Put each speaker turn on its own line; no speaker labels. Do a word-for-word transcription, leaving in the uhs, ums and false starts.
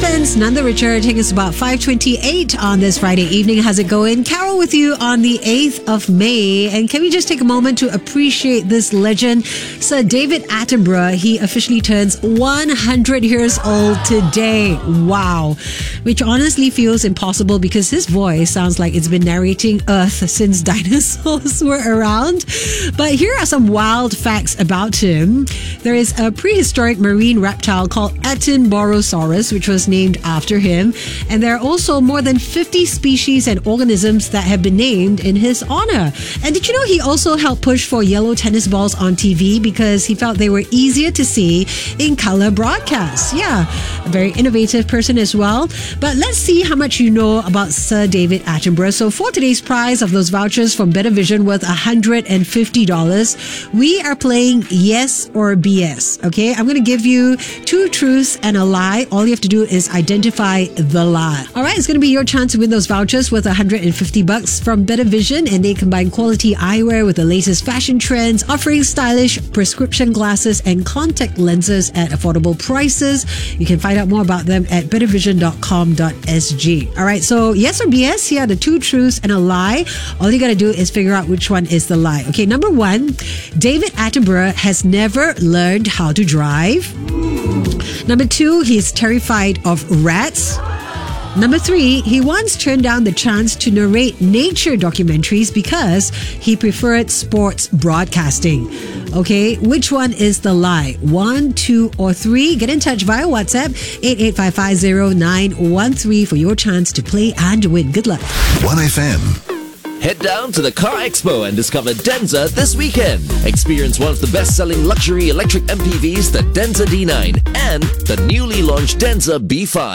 spends, none the richer. Taking us about five twenty-eight on this Friday evening. How's it going? Carol with you on the eighth of May. And can we just take a moment to appreciate this legend, Sir David Attenborough? He officially turns one hundred years old today. Wow. Which honestly feels impossible because his voice sounds like it's been narrating Earth since dinosaurs were around. But here are some wild facts about him. There is a prehistoric marine reptile called Attenborosaurus, which was named after him. And there are also more than fifty species and organisms that have been named in his honor. And did you know he also helped push for yellow tennis balls on T V because he felt they were easier to see in color broadcasts? Yeah, a very innovative person as well. But let's see how much you know about Sir David Attenborough. So for today's prize of those vouchers from Better Vision worth one hundred fifty dollars, we are playing Yes or B S. Okay, I'm going to give you two truths and a lie. All you have to do is identify the lie. All right, it's going to be your chance to win those vouchers worth one hundred fifty bucks from Better Vision, and they combine quality eyewear with the latest fashion trends, offering stylish prescription glasses and contact lenses at affordable prices. You can find out more about them at better vision dot com dot s g. All right, so yes or B S, here are the two truths and a lie. All you got to do is figure out which one is the lie. Okay, number one, David Attenborough has never learned how to drive. Number two, he's terrified of rats. Number three, he once turned down the chance to narrate nature documentaries because he preferred sports broadcasting. Okay, which one is the lie? One, two, or three? Get in touch via WhatsApp eight eight five five zero nine one three for your chance to play and win. Good luck.
one F M.
Head down to the Car Expo and discover Denza this weekend. Experience one of the best-selling luxury electric M P Vs, the Denza D nine, and the newly launched Denza B five.